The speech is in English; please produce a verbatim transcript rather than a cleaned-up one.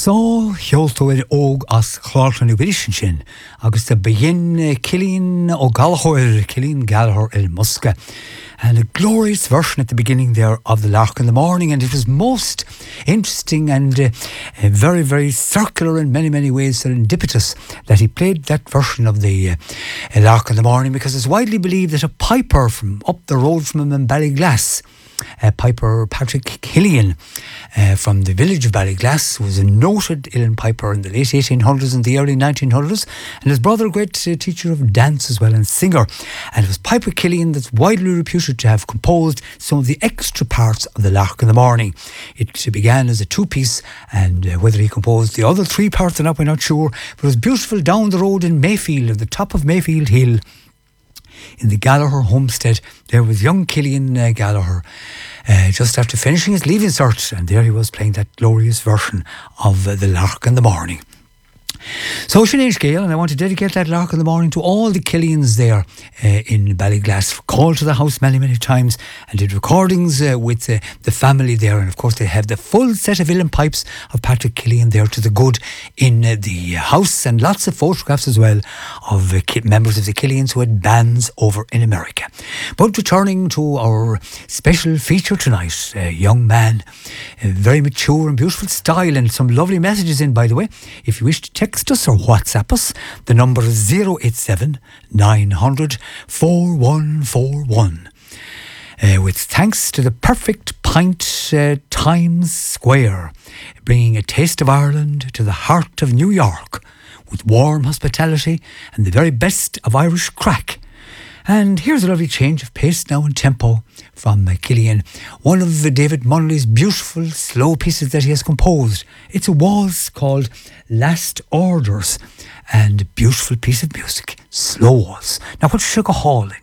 So, heoltóir óg as chláirn u bhísin sin, agus de begin Cillian ó Gallagher, Cillian Gallagher il Musca, and a glorious version at the beginning there of the Lark in the Morning, and it was most interesting and uh, uh, very, very circular in many, many ways, serendipitous that he played that version of the uh, Lark in the Morning, because it's widely believed that a piper from up the road from him in Ballyglass, Uh, Piper Patrick Killian uh, from the village of Ballyglass, was a noted uilleann piper in the late eighteen hundreds and the early nineteen hundreds, and his brother a great uh, teacher of dance as well and singer. And it was Piper Killian that's widely reputed to have composed some of the extra parts of the Lark in the Morning. It began as a two-piece, and uh, whether he composed the other three parts or not, we're not sure, but it was beautiful down the road in Mayfield, at the top of Mayfield Hill, in the Gallagher homestead. There was young Cillian uh, Gallagher uh, just after finishing his leaving cert, and there he was playing that glorious version of uh, the Lark in the Morning. So Sinead Gale, and I want to dedicate that Lark in the Morning to all the Killians there uh, in Ballyglass. Called to the house many, many times and did recordings uh, with uh, the family there. And of course they have the full set of uilleann pipes of Patrick Killian there to the good in uh, the house, and lots of photographs as well of uh, members of the Killians who had bands over in America. But returning to our special feature tonight, a young man, uh, very mature and beautiful style, and some lovely messages in, by the way. If you wish to text us or WhatsApp us, the number is zero eight seven nine hundred four one four one. Uh, with thanks to the Perfect Pint uh, Times Square, bringing a taste of Ireland to the heart of New York with warm hospitality and the very best of Irish crack. And here's a lovely change of pace now and tempo from uh, Cillian. One of uh, David Munnelly's beautiful slow pieces that he has composed. It's a waltz called Last Orders, and a beautiful piece of music, slow waltz. Now what should I go hauling?